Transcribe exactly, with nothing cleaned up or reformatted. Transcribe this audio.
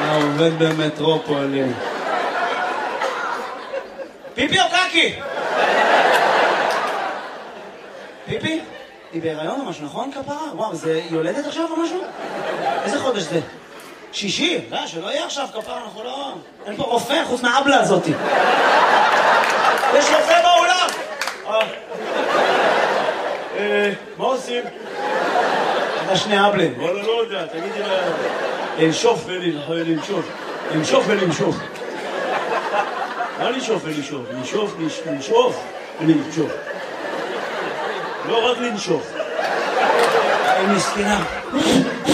העובד במטרופולין. פיפי או קקי? פיפי? היא בהיריון או משהו, נכון כפרה? וואו, זה יולדת עכשיו או משהו? איזה חודש זה? שישי? לא, שלא יהיה עכשיו כפרה, אנחנו לא... אין פה רופא חוץ מהאבלה הזאתי. יש רופא באולם! אה, מה עושים? אתה שני אבלים. וואלה, לא יודע, תגידי לה... לנשוף ולנשוף. לנשוף ולנשוף. מה לנשוף ולנשוף? לנשוף, לנשוף ולנשוף. לא רק לנשוף. היא מסכנה.